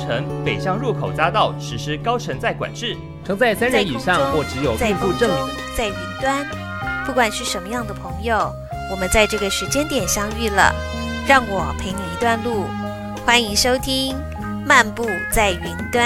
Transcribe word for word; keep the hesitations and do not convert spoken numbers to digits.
城北向入口匝道实施高承载管制， 承载三人以上或只有孕妇证明的， 在云端，不管是什么样的朋友，我们在这个时间点相遇了，让我陪你一段路。欢迎收听漫步在云端。